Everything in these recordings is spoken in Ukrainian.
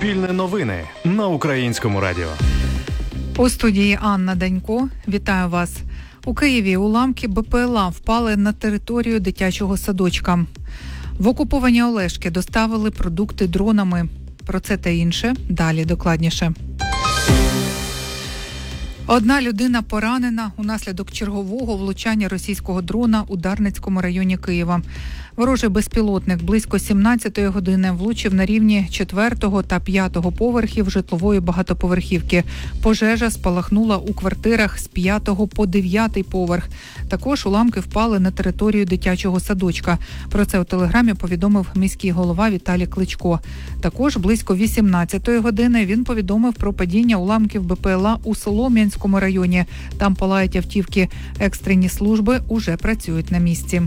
Суспільне новини на Українському радіо. У студії Анна Данько. Вітаю вас. У Києві уламки БПЛА впали на територію дитячого садочка. В окуповані Олешки доставили продукти дронами. Про це та інше далі докладніше. Одна людина поранена унаслідок чергового влучання російського дрона у Дарницькому районі Києва. Ворожий безпілотник близько 17-ї години влучив на рівні 4-го та 5-го поверхів житлової багатоповерхівки. Пожежа спалахнула у квартирах з 5-го по 9-й поверх. Також уламки впали на територію дитячого садочка. Про це у Телеграмі повідомив міський голова Віталій Кличко. Також близько 18-ї години він повідомив про падіння уламків БПЛА у Солом'янському районі. Там палають автівки. Екстрені служби уже працюють на місці.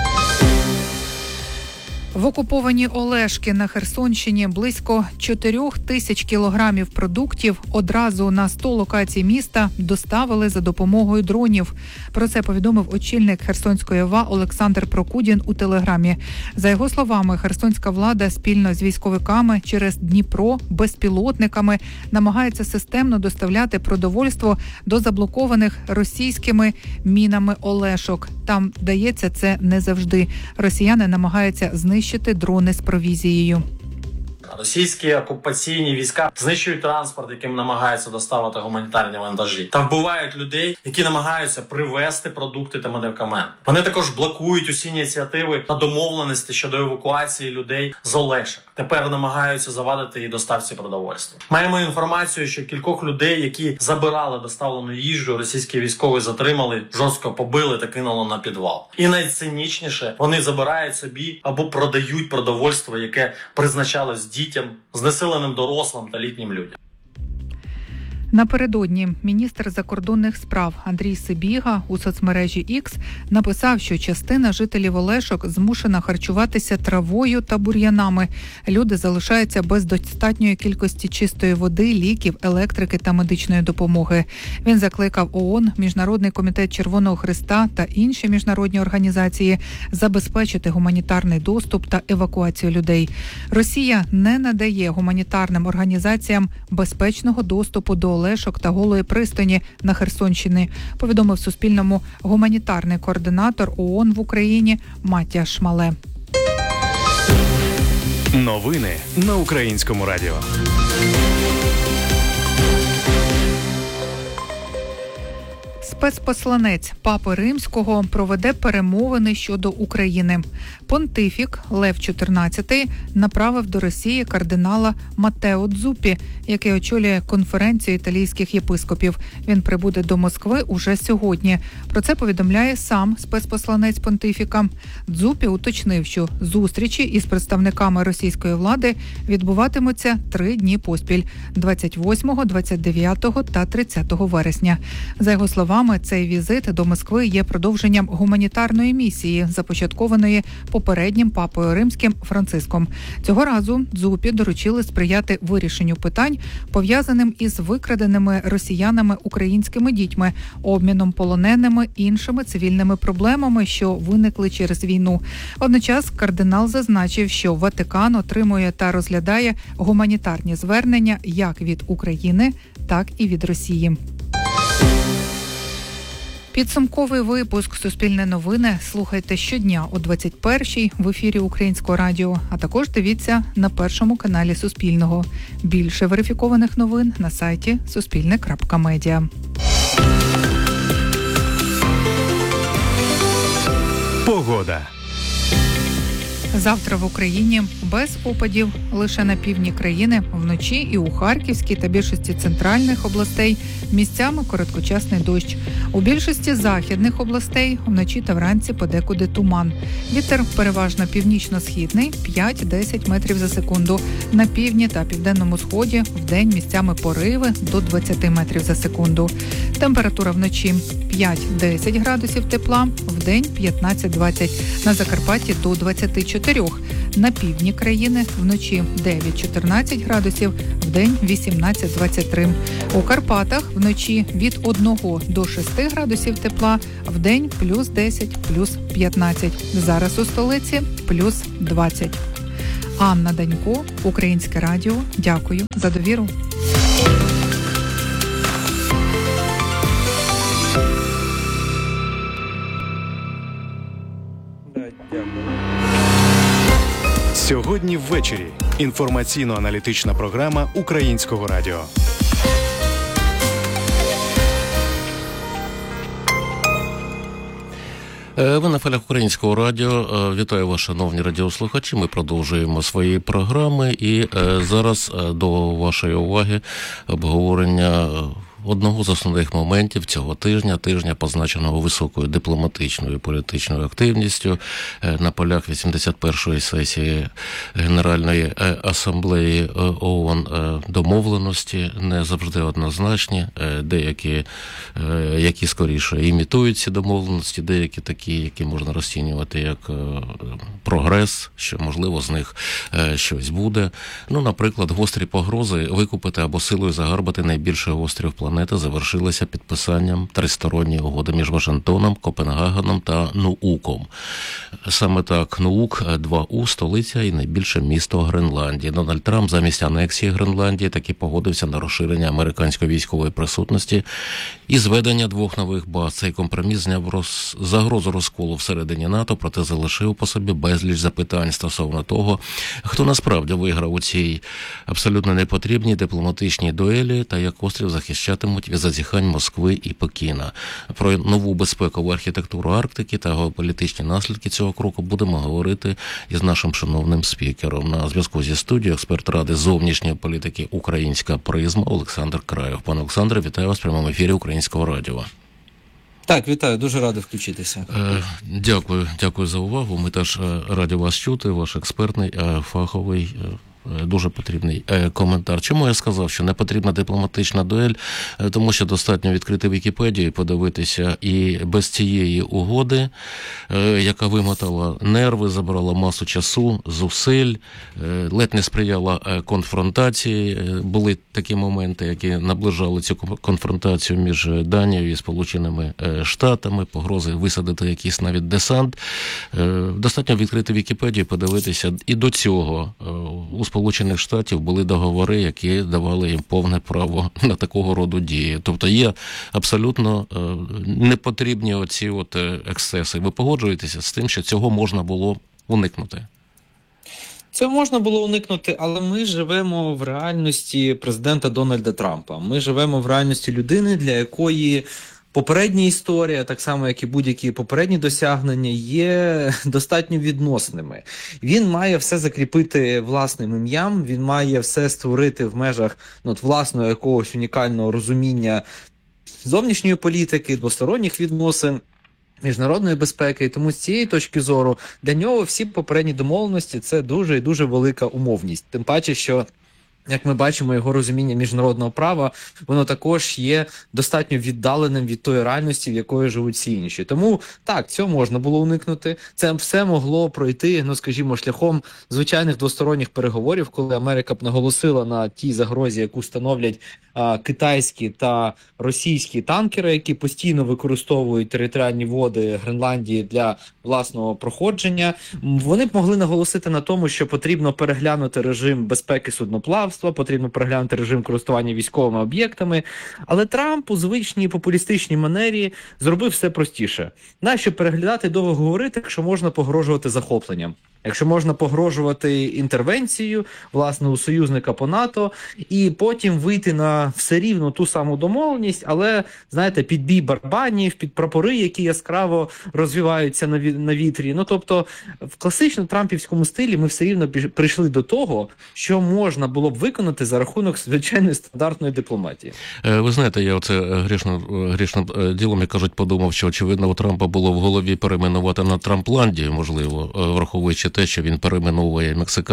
В окуповані Олешки на Херсонщині близько 4 тисяч кілограмів продуктів одразу на 100 локацій міста доставили за допомогою дронів. Про це повідомив очільник Херсонської ОВА Олександр Прокудін у Телеграмі. За його словами, херсонська влада спільно з військовиками через Дніпро безпілотниками намагається системно доставляти продовольство до заблокованих російськими мінами Олешок. Там вдається це не завжди. Росіяни намагаються знищити дрони з провізією. Російські окупаційні війська знищують транспорт, яким намагаються доставити гуманітарні вантажі, та вбивають людей, які намагаються привезти продукти та медикаменти. Вони також блокують усі ініціативи та домовленості щодо евакуації людей з Олешок. Тепер намагаються завадити і доставці продовольства. Маємо інформацію, що кількох людей, які забирали доставлену їжу, російські військові затримали, жорстко побили та кинули на підвал. І найцинічніше, вони забирають собі або продають продовольство, яке призначалось дітям, знесиленим дорослим та літнім людям. Напередодні міністр закордонних справ Андрій Сибіга у соцмережі X написав, що частина жителів Олешок змушена харчуватися травою та бур'янами. Люди залишаються без достатньої кількості чистої води, ліків, електрики та медичної допомоги. Він закликав ООН, Міжнародний комітет Червоного Хреста та інші міжнародні організації забезпечити гуманітарний доступ та евакуацію людей. Росія не надає гуманітарним організаціям безпечного доступу до Олешок та Голої пристані на Херсонщині, повідомив Суспільному гуманітарний координатор ООН в Україні Маття Шмале. Новини на Українському радіо. Спецпосланець Папи Римського проведе перемовини щодо України. Понтифік Лев XIV направив до Росії кардинала Матео Дзуппі, який очолює конференцію італійських єпископів. Він прибуде до Москви уже сьогодні. Про це повідомляє сам спецпосланець Понтифіка. Дзуппі уточнив, що зустрічі із представниками російської влади відбуватимуться 3 дні поспіль – 28, 29 та 30 вересня. За його словами, цей візит до Москви є продовженням гуманітарної місії, започаткованої попереднім папою римським Франциском. Цього разу Дзуппі доручили сприяти вирішенню питань, пов'язаним із викраденими росіянами українськими дітьми, обміном полоненими, іншими цивільними проблемами, що виникли через війну. Водночас кардинал зазначив, що Ватикан отримує та розглядає гуманітарні звернення як від України, так і від Росії. Підсумковий випуск «Суспільне новини» слухайте щодня о 21-й в ефірі Українського радіо, а також дивіться на першому каналі Суспільного. Більше верифікованих новин на сайті suspilne.media. Погода. Завтра в Україні без опадів, лише на півдні країни, вночі і у Харківській та більшості центральних областей місцями короткочасний дощ. У більшості західних областей вночі та вранці подекуди туман. Вітер переважно північно-східний 5-10 метрів за секунду. На півдні та південному сході вдень місцями пориви до 20 метрів за секунду. Температура вночі 5-10 градусів тепла, вдень 15-20, на Закарпатті до 24. На півдні країни вночі 9-14 градусів, вдень 18-23. У Карпатах вночі від 1 до 6 градусів тепла, вдень плюс 10, плюс 15. Зараз у столиці плюс 20. Анна Данько, Українське радіо. Дякую за довіру. Сьогодні ввечері. Інформаційно-аналітична програма Українського радіо. Ви на фалях Українського радіо. Вітаю вас, шановні радіослухачі. Ми продовжуємо свої програми. І зараз до вашої уваги обговорення одного з основних моментів цього тижня, позначеного високою дипломатичною і політичною активністю на полях 81-ї сесії Генеральної асамблеї ООН. Домовленості не завжди однозначні, деякі, які скоріше імітують ці домовленості, деякі такі, які можна розцінювати як прогрес, що, можливо, з них щось буде. Ну, наприклад, гострі погрози викупити або силою загарбати найбільший острів планети завершилися підписанням тристоронньої угоди між Вашингтоном, Копенгагеном та Нууком. Саме так, Нуук, 2У, столиця і найбільше місто Гренландії. Дональд Трамп замість анексії Гренландії таки погодився на розширення американської військової присутності і зведення 2 нових баз. Цей компроміс зняв загрозу розколу всередині НАТО, проте залишив по собі безліч запитань стосовно того, хто насправді виграв у цій абсолютно непотрібній дипломатичній дуелі та як острів захищатимуть від зазіхань Москви і Пекіна. Про нову безпекову архітектуру Арктики та геополітичні наслідки цього кроку будемо говорити із нашим шановним спікером. На зв'язку зі студією експерт Ради зовнішньої політики «Українська призма» Олександр Краєв. Пане Олександре, вітаю вас в прямому ефірі Українського радіо. Так, вітаю, дуже радий включитися. Дякую за увагу. Ми теж раді вас чути, ваш експертний, фаховий, дуже потрібний коментар. Чому я сказав, що не потрібна дипломатична дуель? Тому що достатньо відкрити Вікіпедію і подивитися, і без цієї угоди, яка вимотала нерви, забрала масу часу, зусиль, ледь не сприяла конфронтації. Були такі моменти, які наближали цю конфронтацію між Данією і Сполученими Штатами, погрози висадити якийсь навіть десант. Достатньо відкрити Вікіпедію і подивитися. І до цього у Сполучених Штатів були договори, які давали їм повне право на такого роду дії. Тобто є абсолютно непотрібні оці ексцеси. Ви погоджуєтеся з тим, що цього можна було уникнути? Це можна було уникнути, але ми живемо в реальності президента Дональда Трампа. Ми живемо в реальності людини, для якої попередня історія, так само як і будь-які попередні досягнення, є достатньо відносними. Він має все закріпити власним ім'ям, він має все створити в межах власного якогось унікального розуміння зовнішньої політики, двосторонніх відносин, міжнародної безпеки. І тому з цієї точки зору для нього всі попередні домовленості – це дуже і дуже велика умовність. Тим паче, що, як ми бачимо, його розуміння міжнародного права, воно також є достатньо віддаленим від тої реальності, в якої живуть всі інші. Тому, так, цього можна було уникнути. Це все могло пройти, скажімо, шляхом звичайних двосторонніх переговорів, коли Америка б наголосила на тій загрозі, яку становлять китайські та російські танкери, які постійно використовують територіальні води Гренландії для власного проходження. Вони б могли наголосити на тому, що потрібно переглянути режим безпеки судноплавства, потрібно переглянути режим користування військовими об'єктами. Але Трамп у звичній популістичній манері зробив все простіше. Нащо переглядати, довго говорити, якщо можна погрожувати захопленням? Якщо можна погрожувати інтервенцією, власне, у союзника по НАТО, і потім вийти на все рівно ту саму домовленість, але, знаєте, під бій барабанів, під прапори, які яскраво розвиваються на вітрі. Тобто, в класично трампівському стилі ми все рівно прийшли до того, що можна було б виконати за рахунок звичайної стандартної дипломатії. Ви знаєте, я оце грішним ділом, як кажуть, подумав, що, очевидно, у Трампа було в голові перейменувати на Трампландію, можливо, враховуючи те, що він перейменовує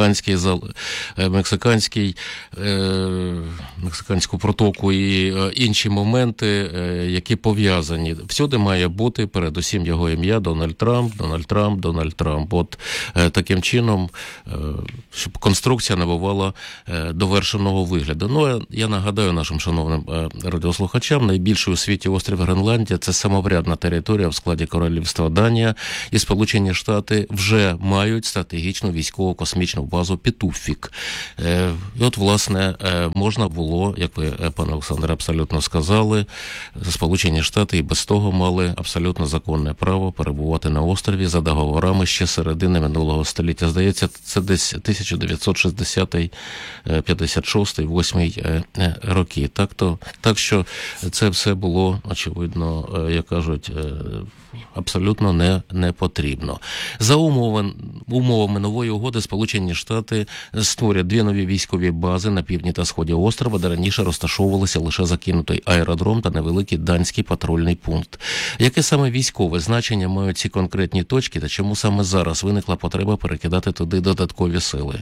мексиканську протоку і інші моменти, які пов'язані. Всюди має бути передусім його ім'я Дональд Трамп. От таким чином, щоб конструкція набувала довершеного вигляду. Я нагадаю нашим шановним радіослухачам, найбільший у світі острів Гренландія – це самоврядна територія в складі королівства Данія, і Сполучені Штати вже мають стратегічну військово-космічну базу Петуфік. І от, власне, можна було, як ви, пане Олександре, абсолютно сказали, Сполучені Штати і без того мали абсолютно законне право перебувати на острові за договорами ще середини минулого століття. Здається, це десь 1960-й, 56-й, 8-й роки. Так що це все було, очевидно, як кажуть, абсолютно не потрібно. За умовами нової угоди Сполучені Штати створять 2 нові військові бази на півдні та сході острова, де раніше розташовувалися лише закинутий аеродром та невеликий данський патрульний пункт. Яке саме військове значення мають ці конкретні точки та чому саме зараз виникла потреба перекидати туди додаткові сили?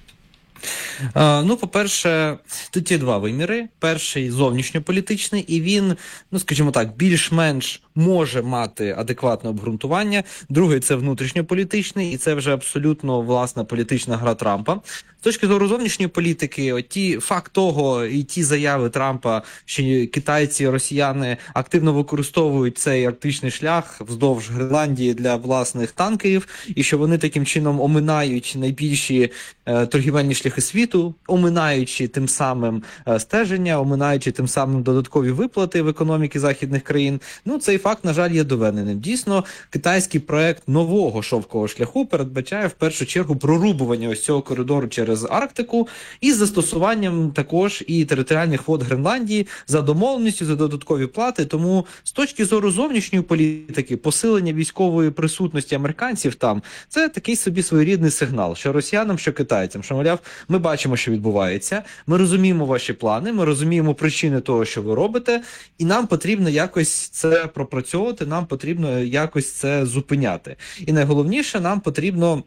Ну, по-перше, тут є 2 виміри. Перший – зовнішньополітичний, і він, скажімо так, більш-менш може мати адекватне обґрунтування. Другий – це внутрішньополітичний, і це вже абсолютно власна політична гра Трампа. З точки зору зовнішньої політики, факт того і ті заяви Трампа, що китайці, росіяни активно використовують цей арктичний шлях вздовж Гренландії для власних танкерів, і що вони таким чином оминають найбільші торгівельні шляхи світу, оминаючи тим самим стеження, оминаючи тим самим додаткові виплати в економіки західних країн. Цей факт, на жаль, є доведеним. Дійсно, китайський проект нового шовкового шляху передбачає в першу чергу прорубування ось цього коридору через Арктику із застосуванням також і територіальних вод Гренландії за домовленістю, за додаткові плати. Тому з точки зору зовнішньої політики, посилення військової присутності американців там – це такий собі своєрідний сигнал, що росіянам, що китайцям, що, мовляв, ми бачимо, що відбувається, ми розуміємо ваші плани, ми розуміємо причини того, що ви робите, і нам потрібно якось це пропрацьовувати, нам потрібно якось це зупиняти. І найголовніше, нам потрібно,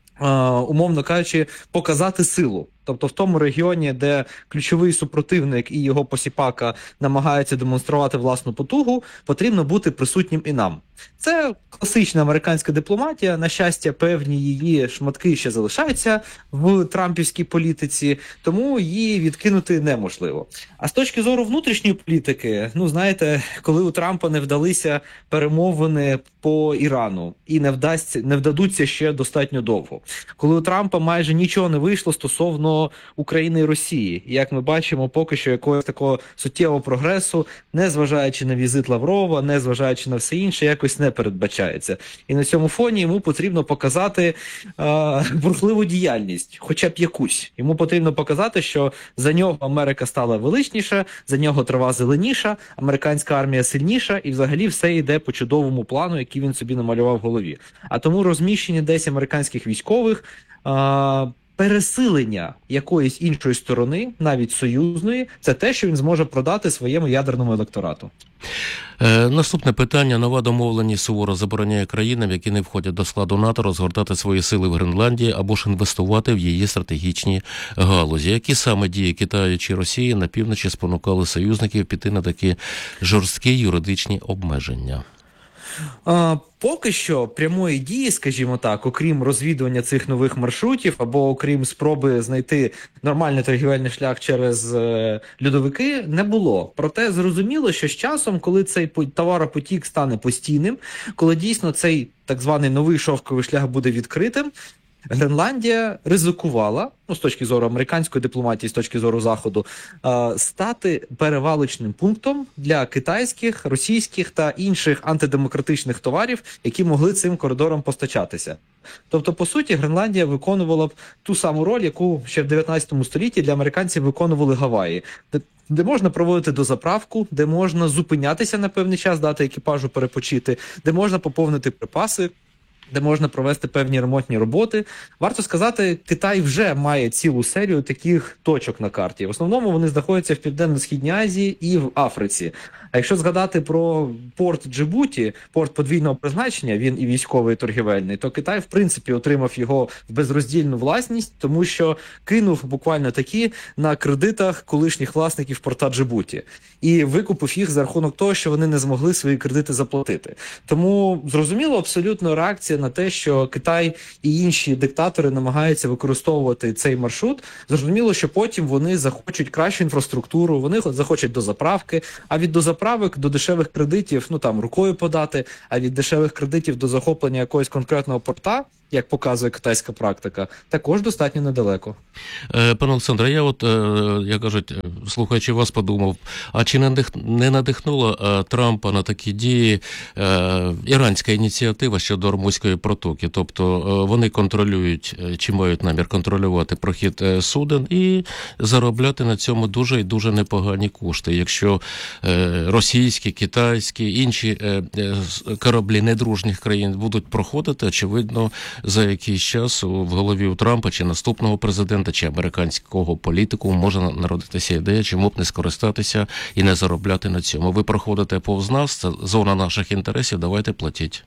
умовно кажучи, показати силу. Тобто в тому регіоні, де ключовий супротивник і його посіпака намагаються демонструвати власну потугу, потрібно бути присутнім і нам. Це класична американська дипломатія. На щастя, певні її шматки ще залишаються в трампівській політиці, тому її відкинути неможливо. А з точки зору внутрішньої політики, знаєте, коли у Трампа не вдалися перемовини по Ірану і не вдадуться ще достатньо довго, коли у Трампа майже нічого не вийшло стосовно України і Росії. І, як ми бачимо, поки що якогось такого суттєвого прогресу, незважаючи на візит Лаврова, незважаючи на все інше, якось не передбачається. І на цьому фоні йому потрібно показати бурхливу діяльність, хоча б якусь. Йому потрібно показати, що за нього Америка стала величніша, за нього трава зеленіша, американська армія сильніша, і взагалі все йде по чудовому плану, який він собі намалював в голові. А тому розміщення десь американських військових, пересилення якоїсь іншої сторони, навіть союзної, це те, що він зможе продати своєму ядерному електорату. Наступне питання. Нова домовленість суворо забороняє країнам, які не входять до складу НАТО, розгортати свої сили в Гренландії або ж інвестувати в її стратегічні галузі. Які саме дії Китаю чи Росії на півночі спонукали союзників піти на такі жорсткі юридичні обмеження? Поки що прямої дії, скажімо так, окрім розвідування цих нових маршрутів або окрім спроби знайти нормальний торгівельний шлях через льодовики, не було. Проте зрозуміло, що з часом, коли цей товаропотік стане постійним, коли дійсно цей так званий новий шовковий шлях буде відкритим, Гренландія ризикувала, з точки зору американської дипломатії, з точки зору Заходу, стати перевалочним пунктом для китайських, російських та інших антидемократичних товарів, які могли цим коридором постачатися. Тобто, по суті, Гренландія виконувала б ту саму роль, яку ще в 19 столітті для американців виконували Гаваї, де можна проводити дозаправку, де можна зупинятися на певний час, дати екіпажу перепочити, де можна поповнити припаси, де можна провести певні ремонтні роботи. Варто сказати, Китай вже має цілу серію таких точок на карті. В основному вони знаходяться в Південно-Східній Азії і в Африці. А якщо згадати про порт Джибуті, порт подвійного призначення, він і військовий, і торгівельний, то Китай, в принципі, отримав його в безроздільну власність, тому що кинув буквально такі на кредитах колишніх власників порта Джибуті. І викупив їх за рахунок того, що вони не змогли свої кредити заплатити. Тому зрозуміло абсолютно реакція на те, що Китай і інші диктатори намагаються використовувати цей маршрут. Зрозуміло, що потім вони захочуть кращу інфраструктуру, вони захочуть дозаправки, а від дозаправки до дешевих кредитів, рукою подати, а від дешевих кредитів до захоплення якогось конкретного порта, як показує китайська практика, також достатньо недалеко. Пане Олександре, я як кажуть, слухаючи вас, подумав, а чи не надихнула Трампа на такі дії іранська ініціатива щодо Ормузької протоки? Тобто вони контролюють, чи мають намір контролювати прохід суден і заробляти на цьому дуже і дуже непогані кошти. Якщо російські, китайські, інші кораблі недружніх країн будуть проходити, очевидно, за якийсь час в голові у Трампа чи наступного президента, чи американського політику може народитися ідея, чому б не скористатися і не заробляти на цьому. Ви проходите повз нас, це зона наших інтересів, давайте платіть.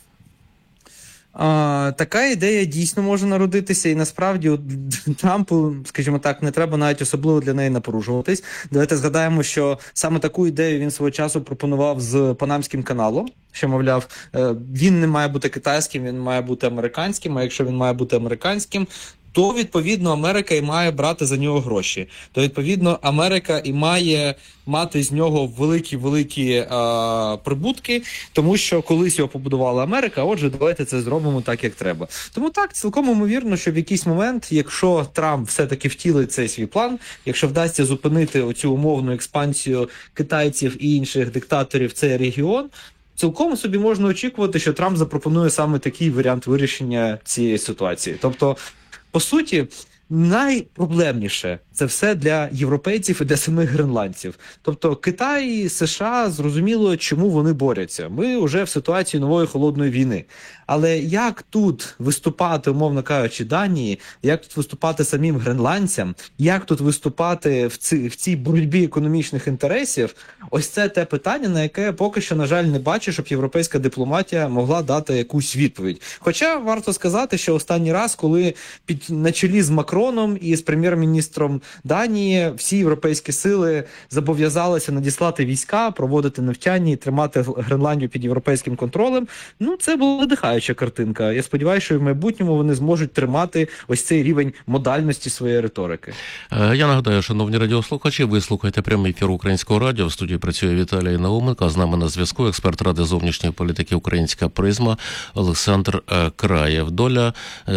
Така ідея дійсно може народитися, і насправді Трампу, скажімо так, не треба навіть особливо для неї напружуватись. Давайте згадаємо, що саме таку ідею він свого часу пропонував з Панамським каналом, що, мовляв, він не має бути китайським, він має бути американським, а якщо він має бути американським, то, відповідно, Америка і має брати за нього гроші. То, відповідно, Америка і має мати з нього великі прибутки, тому що колись його побудувала Америка, отже, давайте це зробимо так, як треба. Тому так, цілком ймовірно, що в якийсь момент, якщо Трамп все-таки втілить цей свій план, якщо вдасться зупинити оцю умовну експансію китайців і інших диктаторів в цей регіон, цілком собі можна очікувати, що Трамп запропонує саме такий варіант вирішення цієї ситуації. Тобто, по суті, найпроблемніше це все для європейців і для самих гренландців. Тобто Китай і США, зрозуміло, чому вони борються. Ми вже в ситуації нової холодної війни. Але як тут виступати, умовно кажучи, Данії, як тут виступати самим гренландцям, як тут виступати в цій боротьбі економічних інтересів, ось це те питання, на яке я поки що, на жаль, не бачу, щоб європейська дипломатія могла дати якусь відповідь. Хоча варто сказати, що останній раз, коли на чолі з Макроном і з прем'єр-міністром Данії всі європейські сили зобов'язалися надіслати війська, проводити навчання і тримати Гренландію під європейським контролем, це була надихаюча картинка. Я сподіваюся, що в майбутньому вони зможуть тримати ось цей рівень модальності своєї риторики. Я нагадаю, шановні радіослухачі, ви слухаєте прямий ефір Українського радіо. В студії працює Віталій Науменко, а з нами на зв'язку експерт Ради зовнішньої політики «Українська призма» Олександр Краєв. Доля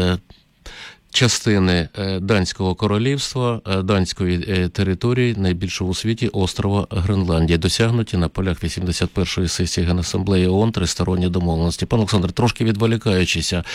частини Данського королівства, данської території, найбільшого у світі острова Гренландія, досягнуті на полях 81-ї сесії Генасамблеї ООН тристоронні домовленості. Пан Олександр, трошки відволікаючися,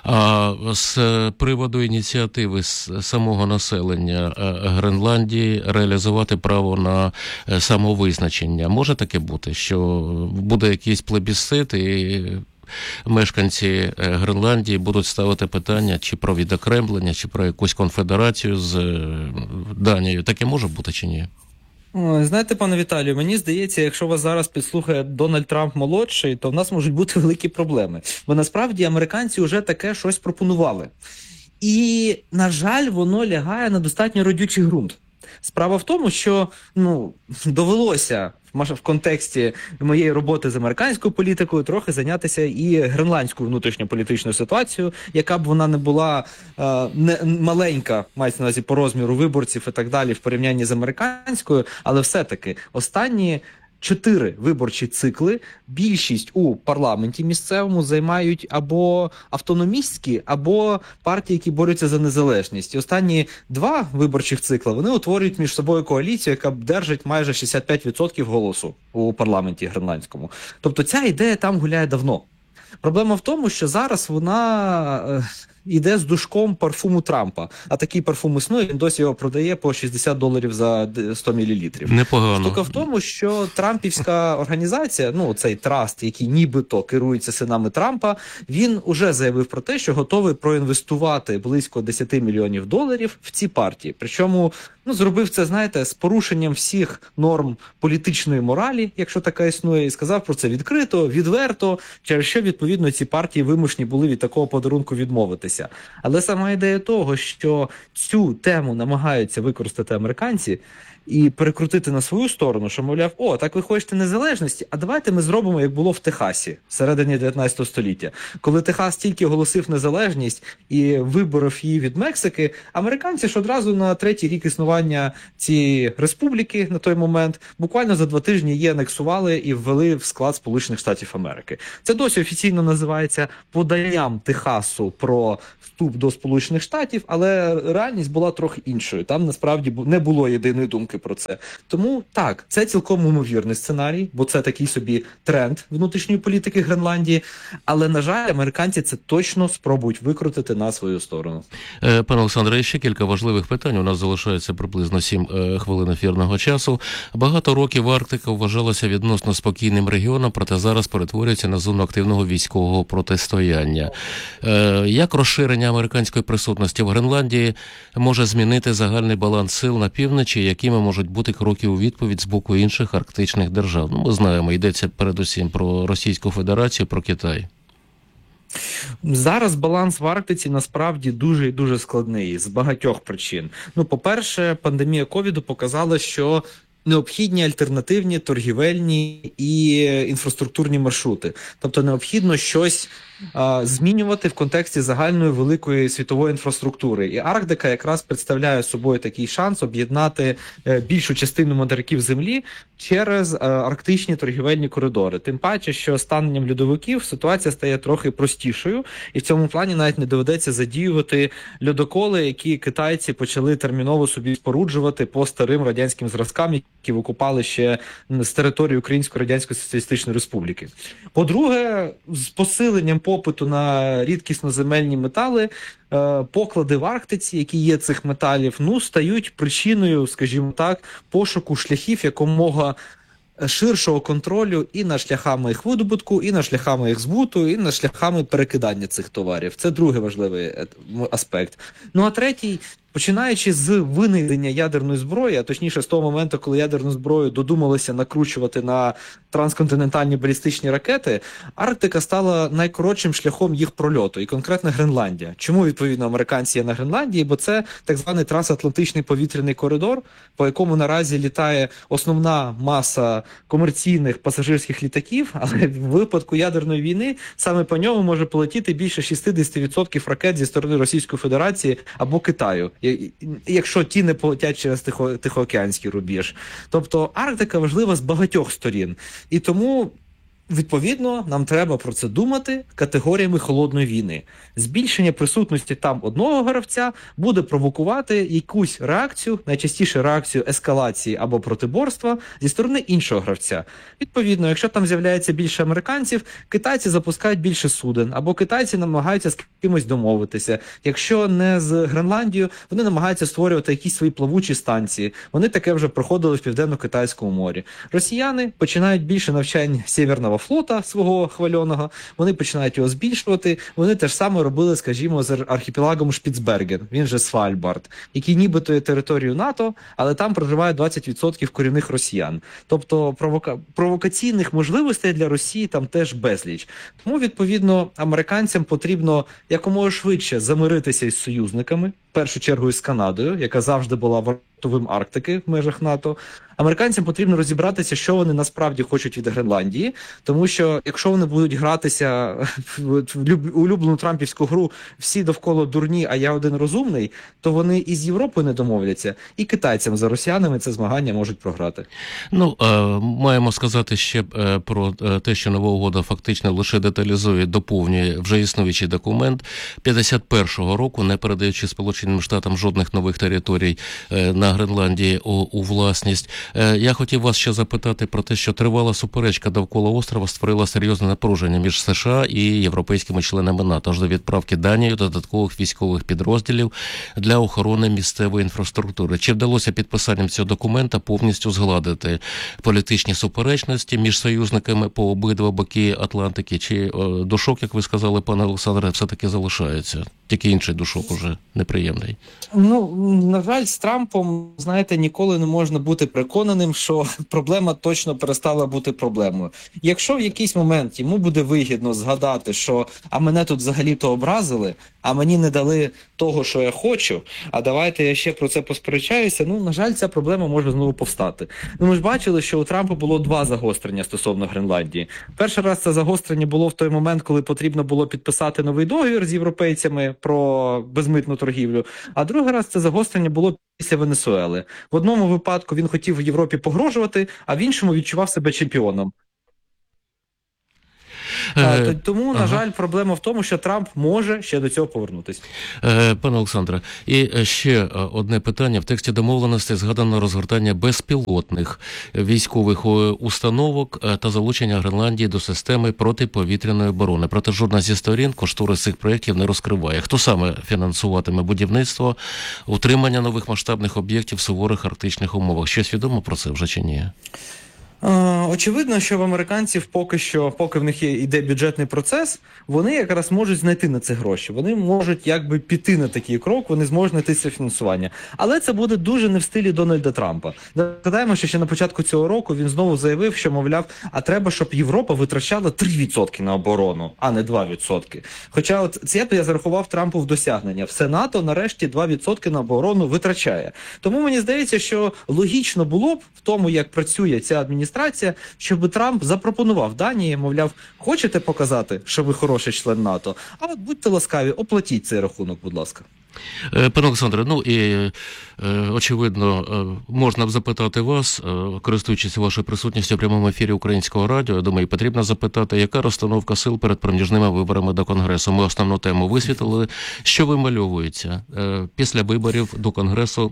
з приводу ініціативи самого населення Гренландії реалізувати право на самовизначення, може таке бути, що буде якийсь плебісцит і мешканці Гренландії будуть ставити питання чи про відокремлення, чи про якусь конфедерацію з Данією. Таке може бути чи ні? Знаєте, пане Віталію, мені здається, якщо вас зараз підслухає Дональд Трамп молодший, то в нас можуть бути великі проблеми. Бо насправді американці вже таке щось пропонували. І, на жаль, воно лягає на достатньо родючий ґрунт. Справа в тому, що довелося в контексті моєї роботи з американською політикою трохи зайнятися і гренландською внутрішньополітичною ситуацією, яка б вона не була не маленька, мається на увазі по розміру виборців і так далі в порівнянні з американською, але все-таки останні 4 виборчі цикли, більшість у парламенті місцевому займають або автономістські, або партії, які борються за незалежність. І останні 2 виборчих цикли, вони утворюють між собою коаліцію, яка держить майже 65% голосу у парламенті гренландському. Тобто ця ідея там гуляє давно. Проблема в тому, що зараз вона йде з душком парфуму Трампа. А такий парфум існує, він досі його продає по $60 за 100 мл. Непогано. Штука в тому, що трампівська організація, цей траст, який нібито керується синами Трампа, він уже заявив про те, що готовий проінвестувати близько $10 мільйонів в ці партії. Причому зробив це, знаєте, з порушенням всіх норм політичної моралі, якщо така існує, і сказав про це відкрито, відверто, через що, відповідно, ці партії вимушені були від такого подарунку відмовитися. відбулося. Але сама ідея того, що цю тему намагаються використати американці і перекрутити на свою сторону, що, мовляв, так ви хочете незалежності, а давайте ми зробимо, як було в Техасі всередині 19 століття. Коли Техас тільки оголосив незалежність і виборов її від Мексики, американці ж одразу на 3-й рік існування цієї республіки на той момент буквально за 2 тижні її анексували і ввели в склад Сполучених Штатів Америки. Це досі офіційно називається поданням Техасу про вступ до Сполучених Штатів, але реальність була трохи іншою. Там насправді не було єдиної думки про це. Тому так, це цілком ймовірний сценарій, бо це такий собі тренд внутрішньої політики Гренландії, але, на жаль, американці це точно спробують викрутити на свою сторону. Пане Олександре, ще кілька важливих питань. У нас залишається приблизно 7 хвилин ефірного часу. Багато років Арктика вважалася відносно спокійним регіоном, проте зараз перетворюється на зону активного військового протистояння. Як розширення американської присутності в Гренландії може змінити загальний баланс сил на півночі, якими можуть бути кроки у відповідь з боку інших арктичних держав? Ми знаємо, йдеться передусім про Російську Федерацію, про Китай. Зараз баланс в Арктиці насправді дуже і дуже складний з багатьох причин. По-перше, пандемія ковіду показала, що необхідні альтернативні торгівельні і інфраструктурні маршрути. Тобто необхідно щось змінювати в контексті загальної великої світової інфраструктури. І Арктика якраз представляє собою такий шанс об'єднати більшу частину материків Землі через арктичні торгівельні коридори. Тим паче, що з станенням льодовиків ситуація стає трохи простішою, і в цьому плані навіть не доведеться задіювати льодоколи, які китайці почали терміново собі споруджувати по старим радянським зразкам, які викупали ще з території Української Радянської Соціалістичної Республіки. По-друге, з посиленням попиту на рідкісноземельні метали, поклади в Арктиці, які є цих металів, стають причиною, скажімо так, пошуку шляхів якомога ширшого контролю і над шляхами їх видобутку, і над шляхами їх збуту, і над шляхами перекидання цих товарів. Це другий важливий аспект. А третій, починаючи з винайдення ядерної зброї, а точніше з того моменту, коли ядерну зброю додумалися накручувати на трансконтинентальні балістичні ракети, Арктика стала найкоротшим шляхом їх прольоту, і конкретно Гренландія. Чому, відповідно, американці є на Гренландії? Бо це так званий трансатлантичний повітряний коридор, по якому наразі літає основна маса комерційних пасажирських літаків, але в випадку ядерної війни саме по ньому може полетіти більше 60% ракет зі сторони Російської Федерації або Китаю, якщо ті не полетять через Тихоокеанський рубіж. Тобто Арктика важлива з багатьох сторін. І тому, відповідно, нам треба про це думати категоріями холодної війни. Збільшення присутності там одного гравця буде провокувати якусь реакцію, найчастіше реакцію ескалації або протиборства зі сторони іншого гравця. Відповідно, якщо там з'являється більше американців, китайці запускають більше суден, або китайці намагаються з кимось домовитися. Якщо не з Гренландією, вони намагаються створювати якісь свої плавучі станції. Вони таке вже проходили в Південно-Китайському морі. Росіяни починають більше навчань Сєвєрного флота свого хвальоного, вони починають його збільшувати, вони те ж саме робили, скажімо, з архіпелагом Шпіцберген, він же Свальбард, який нібито є територією НАТО, але там проживає 20% корінних росіян. Тобто провокаційних можливостей для Росії там теж безліч. Тому, відповідно, американцям потрібно якомога швидше замиритися із союзниками, в першу чергу із Канадою, яка завжди була вартовим Арктики в межах НАТО. Американцям потрібно розібратися, що вони насправді хочуть від Гренландії, тому що якщо вони будуть гратися в улюблену трампівську гру «всі довкола дурні, а я один розумний», то вони і з Європою не домовляться, і китайцям за росіянами це змагання можуть програти. Маємо сказати ще про те, що нова угода фактично лише деталізує, доповнює вже існуючий документ 51-го року, не передаючи Сполученим Штатам жодних нових територій на Гренландії у власність. Я хотів вас ще запитати про те, що тривала суперечка довкола острова створила серйозне напруження між США і європейськими членами НАТО, аж до відправки Данією додаткових військових підрозділів для охорони місцевої інфраструктури. Чи вдалося підписанням цього документа повністю згладити політичні суперечності між союзниками по обидва боки Атлантики? Чи душок, як ви сказали, пане Олександре, все-таки залишається? Тільки інший душок уже неприємний. неприємний? Ну, на жаль, з Трампом, знаєте, ніколи не можна бути переконаним, що проблема точно перестала бути проблемою. Якщо в якийсь момент йому буде вигідно згадати, що а мене тут взагалі-то образили, а мені не дали того, що я хочу, а давайте я ще про це посперечаюся, ну, на жаль, ця проблема може знову повстати. Ну, ми ж бачили, що у Трампа було 2 загострення стосовно Гренландії. Перший раз це загострення було в той момент, коли потрібно було підписати новий договір з європейцями про безмитну торгівлю, а другий раз це загострення було після Венесуели. В одному випадку він хотів Європі погрожувати, а в іншому відчував себе чемпіоном. Тому, на жаль, проблема в тому, що Трамп може ще до цього повернутися. Пане Олександре, і ще одне питання. В тексті домовленостей згадано розгортання безпілотних військових установок та залучення Гренландії до системи протиповітряної оборони. Проте жодна зі сторін кошторис цих проєктів не розкриває. Хто саме фінансуватиме будівництво, утримання нових масштабних об'єктів в суворих арктичних умовах? Щось відомо про це вже чи ні? Очевидно, що в американців поки в них йде бюджетний процес, вони якраз можуть знайти на це гроші. Вони можуть якби піти на такий крок, вони зможуть знайти це фінансування. Але це буде дуже не в стилі Дональда Трампа. Згадаємо, що ще на початку цього року він знову заявив, що, мовляв, а треба, щоб Європа витрачала 3% на оборону, а не 2%. Хоча от це я зарахував Трампу в досягнення. Все НАТО нарешті 2% на оборону витрачає. Тому мені здається, що логічно було б в тому, як працює ця адміністрація, щоб Трамп запропонував Данії, мовляв, хочете показати, що ви хороший член НАТО? А от будьте ласкаві, оплатіть цей рахунок, будь ласка. Пане Олександре, ну і очевидно, можна б запитати вас, користуючись вашою присутністю в прямому ефірі Українського радіо, я думаю, потрібно запитати, яка розстановка сил перед проміжними виборами до Конгресу? Ми основну тему висвітлили. Що вимальовується після виборів до Конгресу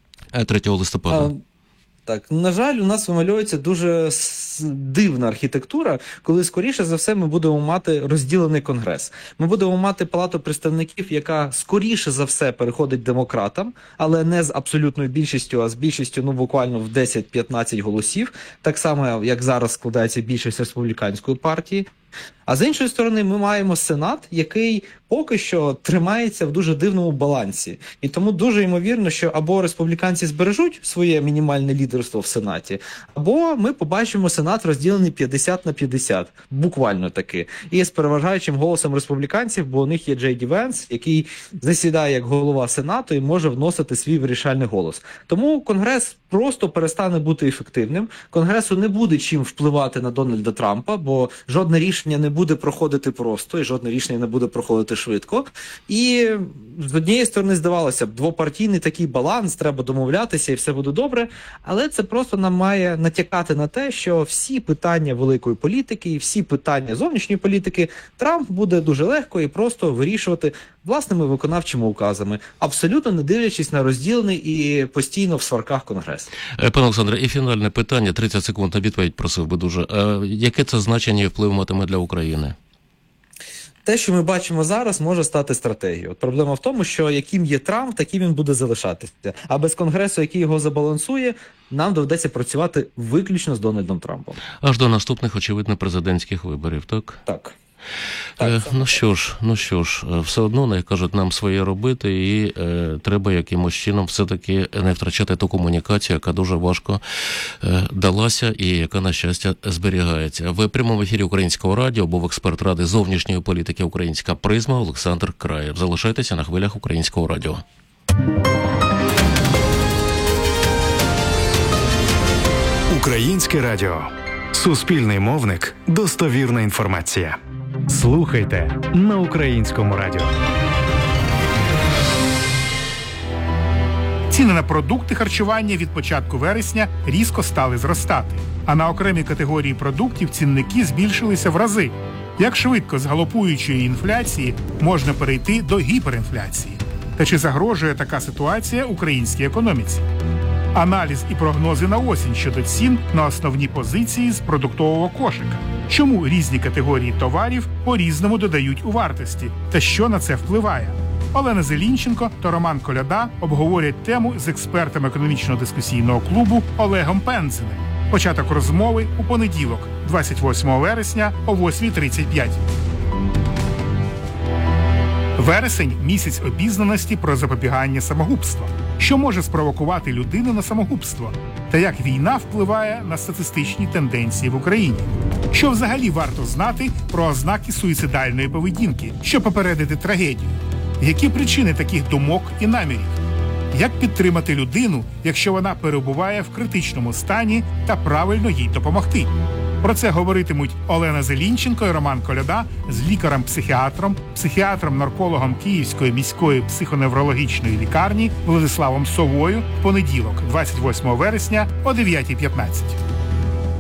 3 листопада? Так, на жаль, у нас вимальовується дуже дивна архітектура, коли, скоріше за все, ми будемо мати розділений Конгрес. Ми будемо мати Палату представників, яка, скоріше за все, переходить демократам, але не з абсолютною більшістю, а з більшістю, ну, буквально в 10-15 голосів, так само, як зараз складається більшість республіканської партії. А з іншої сторони, ми маємо Сенат, який поки що тримається в дуже дивному балансі. І тому дуже ймовірно, що або республіканці збережуть своє мінімальне лідерство в Сенаті, або ми побачимо Сенат розділений 50/50, буквально таки. І з переважаючим голосом республіканців, бо у них є Джей Ді Венс, який засідає як голова Сенату і може вносити свій вирішальний голос. Тому Конгрес просто перестане бути ефективним. Конгресу не буде чим впливати на Дональда Трампа, бо жодне рішення не буде проходити просто, і жодне рішення не буде проходити швидко. І з однієї сторони, здавалося б, двопартійний такий баланс, треба домовлятися і все буде добре, але це просто нам має натякати на те, що всі питання великої політики і всі питання зовнішньої політики Трамп буде дуже легко і просто вирішувати власними виконавчими указами, абсолютно не дивлячись на розділений і постійно в сварках Конгрес. Пане Олександре, і фінальне питання, 30 секунд на відповідь просив би дуже. Яке це значення і вплив матиме для України? Те, що ми бачимо зараз, може стати стратегією. От проблема в тому, що яким є Трамп, таким він буде залишатися. А без Конгресу, який його забалансує, нам доведеться працювати виключно з Дональдом Трампом. Аж до наступних, очевидно, президентських виборів, так? Так. Ну що ж, все одно, як кажуть, нам своє робити, і треба якимось чином все-таки не втрачати ту комунікацію, яка дуже важко далася і яка, на щастя, зберігається. В прямому ефірі Українського радіо був експерт Ради зовнішньої політики «Українська призма» Олександр Краєв. Залишайтеся на хвилях Українського радіо. Українське радіо. Суспільний мовник. Достовірна інформація. Слухайте на Українському радіо. Ціни на продукти харчування від початку вересня різко стали зростати, а на окремі категорії продуктів цінники збільшилися в рази. Як швидко з галопуючої інфляції можна перейти до гіперінфляції? Та чи загрожує така ситуація українській економіці? Аналіз і прогнози на осінь щодо цін на основні позиції з продуктового кошика. Чому різні категорії товарів по-різному додають у вартості? Та що на це впливає? Олена Зелінченко та Роман Коляда обговорять тему з експертом економічно-дискусійного клубу Олегом Пензеним. Початок розмови у понеділок, 28 вересня о 8:35. Вересень – місяць обізнаності про запобігання самогубства. Що може спровокувати людину на самогубство? Та як війна впливає на статистичні тенденції в Україні? Що взагалі варто знати про ознаки суїцидальної поведінки, щоб попередити трагедію? Які причини таких думок і намірів? Як підтримати людину, якщо вона перебуває в критичному стані, та правильно їй допомогти? Про це говоритимуть Олена Зелінченко і Роман Коляда з лікарем-психіатром, психіатром-наркологом Київської міської психоневрологічної лікарні Владиславом Совою в понеділок, 28 вересня о 9:15.